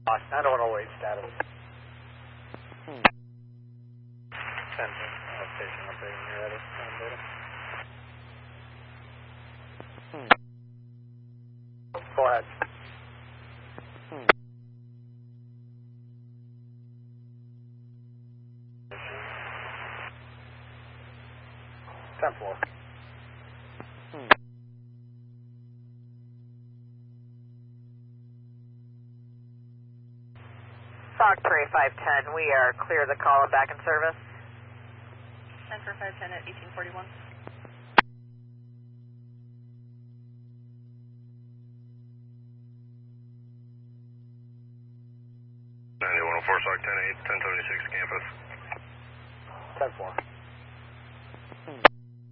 908 status. 10, station updating, you ready? Go ahead. Ten floor. SOC 3510, we are clear the call and back in service. 94510 at 1841. 9104 SOC 10-8, 1076 campus. 10 floor.